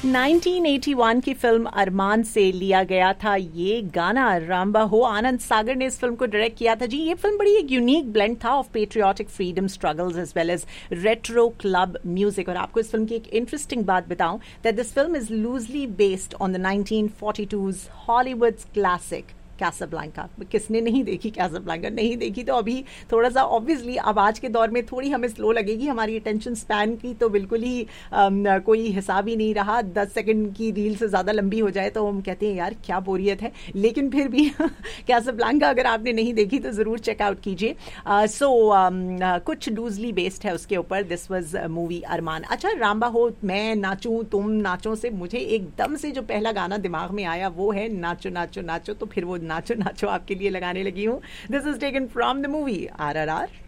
1981 की फिल्म अरमान से लिया गया था ये गाना। रामबा हो आनंद सागर ने इस फिल्म को डायरेक्ट किया था जी। ये फिल्म बड़ी एक यूनिक ब्लेंड था of patriotic freedom struggles as well as retro club music. और आपको इस फिल्म की एक इंटरेस्टिंग बात बताऊं that this film is loosely based on the 1942 Hollywood classic कैसाब्लांका। किसने नहीं देखी कैसाब्लांका? नहीं देखी तो अभी थोड़ा सा ऑब्वियसली अब आज के दौर में थोड़ी हमें स्लो लगेगी। हमारी अटेंशन स्पैन की तो बिल्कुल ही कोई हिसाब ही नहीं रहा। 10 सेकंड की रील से ज़्यादा लंबी हो जाए तो हम कहते हैं यार क्या बोरियत है। लेकिन फिर भी कैसाब्लांका अगर आपने नहीं देखी तो ज़रूर चेकआउट कीजिए। कुछ लूजली बेस्ड है उसके ऊपर। दिस वॉज मूवी अरमान। अच्छा, रामबा हो मैं नाचूं तुम नाचो से मुझे एकदम से जो पहला गाना दिमाग में आया वो है नाचो नाचो नाचो। तो फिर वो नाचो नाचो आपके लिए लगाने लगी हूँ। This is taken from the movie RRR।